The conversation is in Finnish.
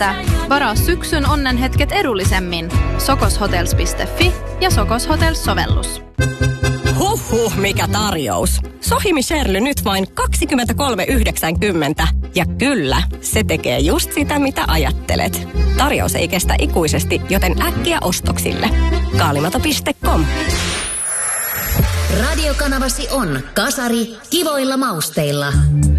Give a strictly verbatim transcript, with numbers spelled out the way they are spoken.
että varaa syksyn onnenhetket edullisemmin. sokoshotels piste fi ja Sokos Hotels-sovellus. Huhhuh, mikä tarjous. Sohimi Sherly nyt vain kaksikymmentäkolme yhdeksänkymmentä. Ja kyllä, se tekee just sitä, mitä ajattelet. Tarjous ei kestä ikuisesti, joten äkkiä ostoksille. Kaalimato piste com. Radiokanavasi on Kasari kivoilla mausteilla.